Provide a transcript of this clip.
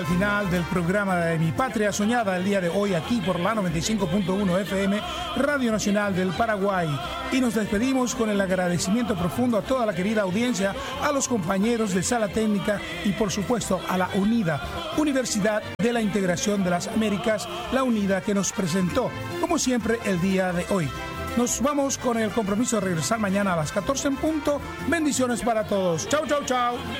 Al final del programa de Mi Patria Soñada el día de hoy aquí por la 95.1 FM Radio Nacional del Paraguay, y nos despedimos con el agradecimiento profundo a toda la querida audiencia, a los compañeros de Sala Técnica y por supuesto a la UNIDA, Universidad de la Integración de las Américas, la UNIDA, que nos presentó como siempre el día de hoy. Nos vamos con el compromiso de regresar mañana a las 14 en punto. Bendiciones para todos. Chau, chau, chau.